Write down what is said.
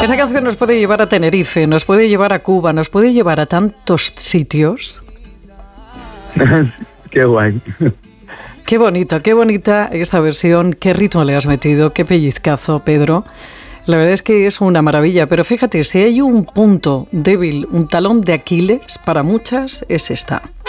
Esta canción nos puede llevar a Tenerife, nos puede llevar a Cuba, nos puede llevar a tantos sitios. Qué guay. Qué bonita esta versión, qué ritmo le has metido, qué pellizcazo, Pedro. La verdad es que es una maravilla, pero fíjate, si hay un punto débil, un talón de Aquiles, para muchas es esta.